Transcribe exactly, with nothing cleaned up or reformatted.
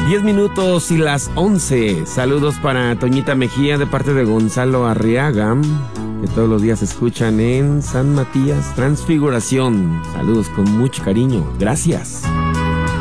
Diez minutos y las once. Saludos para Toñita Mejía de parte de Gonzalo Arriaga, que todos los días escuchan en San Matías Transfiguración. Saludos con mucho cariño. Gracias.